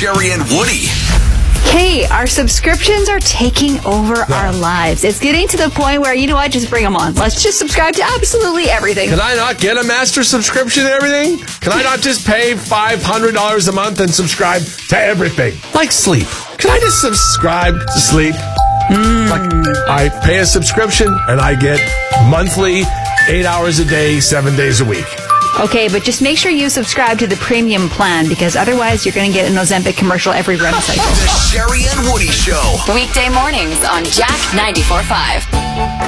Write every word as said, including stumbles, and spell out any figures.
Sherry and Woody. Hey, our subscriptions are taking over our lives. It's getting to the point where, you know what, just bring them on. Let's just subscribe to absolutely everything. Can I not get a master subscription to everything? Can I not just pay five hundred dollars a month and subscribe to everything? Like sleep. Can I just subscribe to sleep? Mm. Like, I pay a subscription and I get monthly, eight hours a day, seven days a week. Okay, but just make sure you subscribe to the premium plan, because otherwise you're going to get an Ozempic commercial every run cycle. The Sherry and Woody Show. Weekday mornings on Jack ninety-four point five.